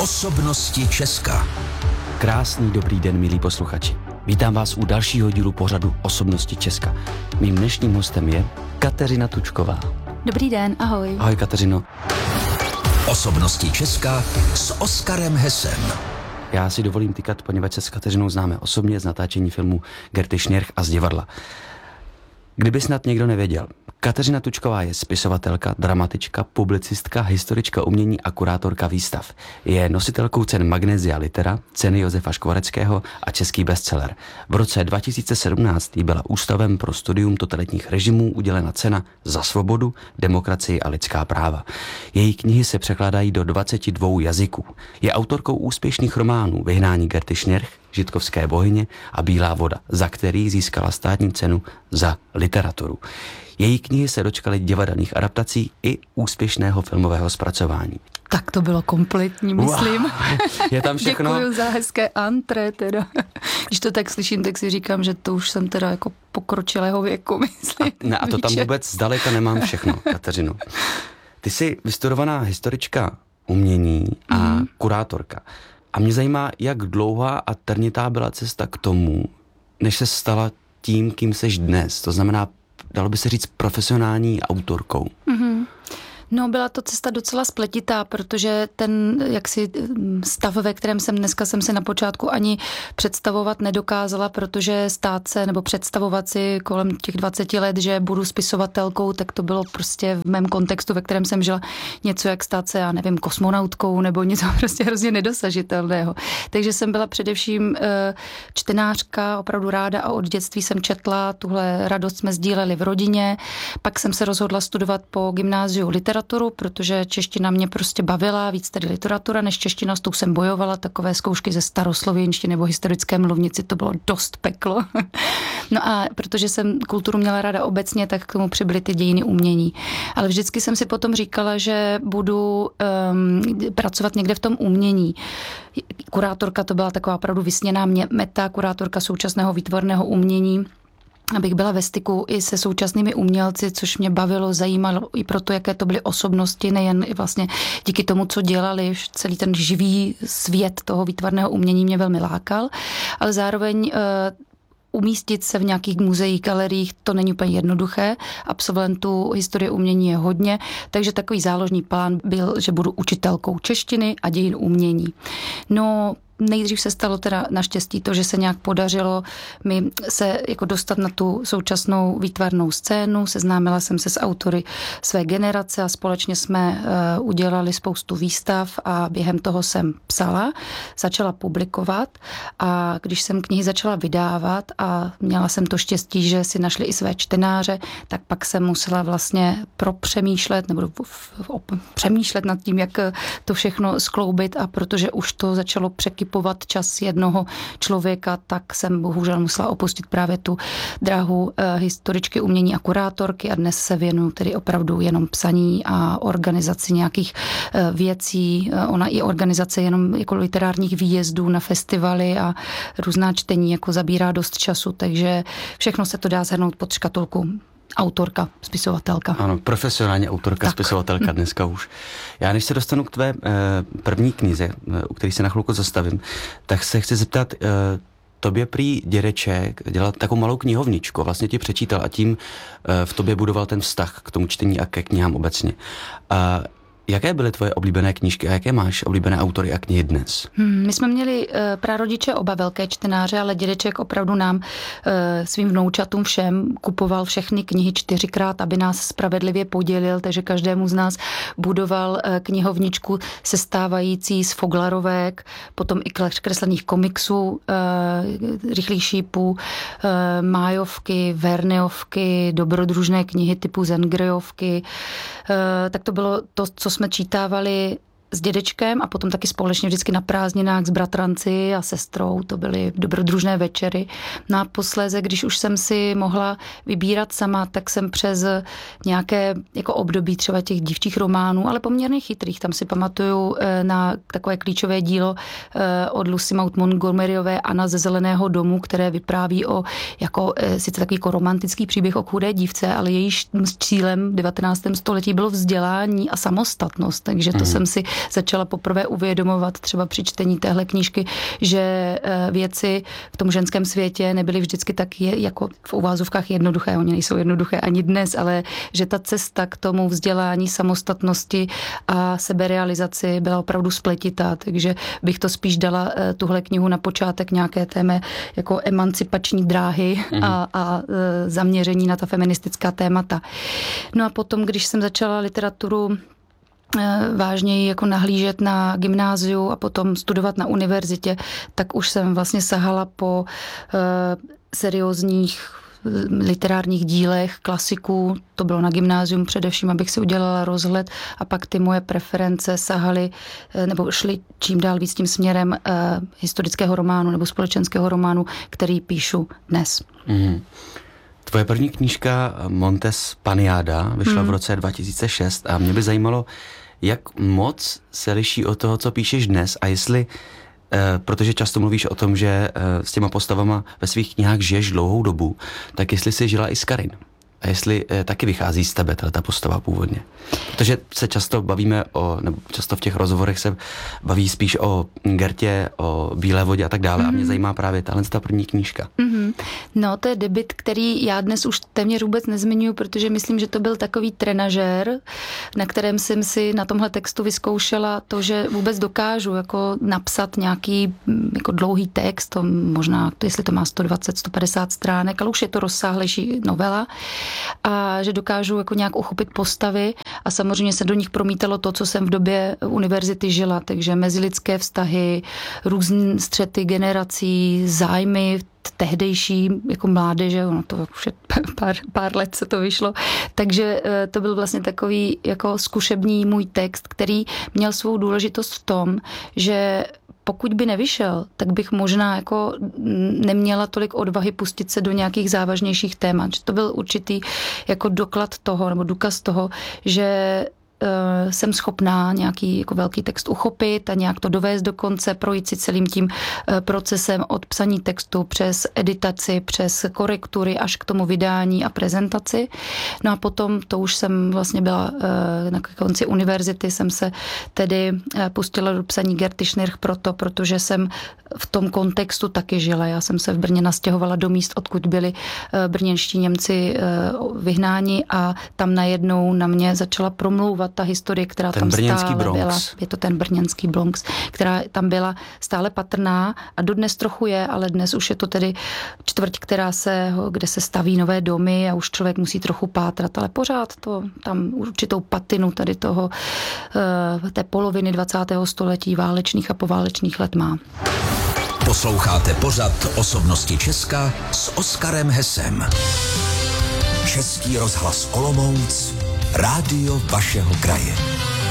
Osobnosti Česka. Krásný dobrý den, milí posluchači. Vítám vás u dalšího dílu pořadu Osobnosti Česka. Mým dnešním hostem je Kateřina Tučková. Dobrý den, ahoj. Ahoj, Kateřino. Osobnosti Česka s Oskarem Hesem. Já si dovolím tykat, poněvadž se s Kateřinou známe osobně z natáčení filmu Gerty Schnirch a z divadla. Kdyby snad někdo nevěděl, Kateřina Tučková je spisovatelka, dramatička, publicistka, historička umění a kurátorka výstav. Je nositelkou cen Magnesia Litera, ceny Josefa Škvoreckého a český bestseller. V roce 2017 jí byla Ústavem pro studium totalitních režimů udělena cena za svobodu, demokracii a lidská práva. Její knihy se překládají do 22 jazyků. Je autorkou úspěšných románů Vyhnání Gerty Schnirch, Žitkovské bohyně a Bílá voda, za který získala státní cenu za literaturu. Její knihy se dočkaly divadelních adaptací i úspěšného filmového zpracování. Tak to bylo kompletní, myslím. Wow, je tam všechno. Děkuju za hezké antré teda. Když to tak slyším, tak si říkám, že to už jsem teda jako pokročilého věku, myslím. A to tam vůbec zdaleka nemám všechno, Kateřino. Ty jsi vystudovaná historička umění a kurátorka. A mě zajímá, jak dlouhá a trnitá byla cesta k tomu, než se stala tím, kým seš dnes. To znamená, dalo by se říct, profesionální autorkou. Mm-hmm. No, byla to cesta docela spletitá, protože ten jaksi stav, ve kterém jsem dneska, jsem si na počátku ani představovat nedokázala, protože stát se nebo představovat si kolem těch 20 let, že budu spisovatelkou, tak to bylo prostě v mém kontextu, ve kterém jsem žila, něco jak stát se, já nevím, kosmonautkou nebo něco prostě hrozně nedosažitelného. Takže jsem byla především čtenářka, opravdu ráda a od dětství jsem četla, tuhle radost jsme sdíleli v rodině. Pak jsem se rozhodla studovat po gymnáziu literaturu, protože čeština mě prostě bavila, víc tedy literatura než čeština, s tou jsem bojovala, takové zkoušky ze staroslověnštiny nebo historické mluvnici, to bylo dost peklo. No a protože jsem kulturu měla ráda obecně, tak k tomu přibyly ty dějiny umění. Ale vždycky jsem si potom říkala, že budu pracovat někde v tom umění. Kurátorka to byla taková opravdu vysněná meta, kurátorka současného výtvarného umění, abych byla ve styku i se současnými umělci, což mě bavilo, zajímalo i proto, jaké to byly osobnosti, nejen i vlastně díky tomu, co dělali, celý ten živý svět toho výtvarného umění mě velmi lákal, ale zároveň umístit se v nějakých muzeích, galeriích, to není úplně jednoduché. Absolventů historie umění je hodně, takže takový záložní plán byl, že budu učitelkou češtiny a dějin umění. No, nejdřív se stalo teda naštěstí to, že se nějak podařilo mi se jako dostat na tu současnou výtvarnou scénu. Seznámila jsem se s autory své generace a společně jsme udělali spoustu výstav a během toho jsem psala, začala publikovat a když jsem knihy začala vydávat a měla jsem to štěstí, že si našli i své čtenáře, tak pak jsem musela vlastně přemýšlet nad tím, jak to všechno skloubit a protože už to začalo překypovat čas jednoho člověka, tak jsem bohužel musela opustit právě tu dráhu historičky umění a kurátorky a dnes se věnuju tedy opravdu jenom psaní a organizaci nějakých věcí. Ona i organizace jenom jako literárních výjezdů na festivaly a různá čtení jako zabírá dost času, takže všechno se to dá shrnout pod škatulku autorka, spisovatelka. Ano, profesionální autorka, tak. Spisovatelka dneska už. Já než se dostanu k tvé první knize, u které se na chvilku zastavím, tak se chci zeptat, tobě prý dědeček dělal takovou malou knihovničku, vlastně ti přečítal a tím v tobě budoval ten vztah k tomu čtení a ke knihám obecně. Jaké byly tvoje oblíbené knížky a jaké máš oblíbené autory a knihy dnes? My jsme měli prarodiče oba velké čtenáře, ale dědeček opravdu nám svým vnoučatům všem kupoval všechny knihy 4krát, aby nás spravedlivě podělil, takže každému z nás budoval knihovničku sestávající z foglarovek, potom i kreslených komiksů, rychlých šípů, májovky, verneovky, dobrodružné knihy typu Zengrejovky. Tak to bylo to, co jsme čítávali s dědečkem a potom taky společně vždycky na prázdninách s bratranci a sestrou. To byly dobrodružné večery. No a posléze, když už jsem si mohla vybírat sama, tak jsem přes nějaké jako období třeba těch dívčích románů, ale poměrně chytrých. Tam si pamatuju na takové klíčové dílo od Lucy Maud Montgomeryové Anna ze Zeleného domu, které vypráví o jako sice takový jako romantický příběh o chudé dívce, ale jejíž cílem v 19. století bylo vzdělání a samostatnost. Takže to jsem si začala poprvé uvědomovat třeba při čtení téhle knížky, že věci v tom ženském světě nebyly vždycky tak jako v uvázovkách jednoduché, oni nejsou jednoduché ani dnes, ale že ta cesta k tomu vzdělání, samostatnosti a seberealizaci byla opravdu spletitá, takže bych to spíš dala tuhle knihu na počátek nějaké téme jako emancipační dráhy a zaměření na ta feministická témata. No a potom, když jsem začala literaturu vážněji jako nahlížet na gymnáziu a potom studovat na univerzitě, tak už jsem vlastně sahala po seriózních literárních dílech, klasiků, to bylo na gymnázium především, abych si udělala rozhled a pak ty moje preference sahaly nebo šly čím dál víc tím směrem historického románu nebo společenského románu, který píšu dnes. Tvoje první knížka Montes Paniáda vyšla v roce 2006 a mě by zajímalo, jak moc se liší od toho, co píšeš dnes a jestli, protože často mluvíš o tom, že s těma postavama ve svých knihách žiješ dlouhou dobu, tak jestli jsi žila i s Karin. A jestli taky vychází z tebe ta postava původně. Protože se často bavíme nebo často v těch rozhovorech se baví spíš o Gertě, o Bílé vodě a tak dále. A mě zajímá právě ta první knížka. No, to je debut, který já dnes už téměř vůbec nezmiňuji, protože myslím, že to byl takový trenažér, na kterém jsem si na tomhle textu vyzkoušela to, že vůbec dokážu jako napsat nějaký jako dlouhý text, to možná, jestli to má 120, 150 stránek, ale už je to rozsáhlejší novela. A že dokážu jako nějak uchopit postavy a samozřejmě se do nich promítalo to, co jsem v době univerzity žila, takže mezilidské vztahy, různé střety generací, zájmy tehdejší jako mládeže, ono to už je pár let se to vyšlo, takže to byl vlastně takový jako zkušební můj text, který měl svou důležitost v tom, že pokud by nevyšel, tak bych možná jako neměla tolik odvahy pustit se do nějakých závažnějších témat. Že to byl určitý jako doklad toho, nebo důkaz toho, že jsem schopná nějaký jako velký text uchopit a nějak to dovést do konce, projít si celým tím procesem od psaní textu přes editaci, přes korektury až k tomu vydání a prezentaci. No a potom to už jsem vlastně byla na konci univerzity, jsem se tedy pustila do psaní Gerty Schnirch protože jsem v tom kontextu taky žila. Já jsem se v Brně nastěhovala do míst, odkud byli brněnští Němci vyhnáni a tam najednou na mě začala promlouvat ta historie, která tam stále byla. Je to ten brněnský Bronx, která tam byla stále patrná a dodnes trochu je, ale dnes už je to tedy čtvrť, kde se staví nové domy a už člověk musí trochu pátrat, ale pořád to tam určitou patinu tady toho té poloviny 20. století válečných a poválečných let má. Posloucháte pořad Osobnosti Česka s Oskarem Hesem. Český rozhlas Olomouc, rádio vašeho kraje.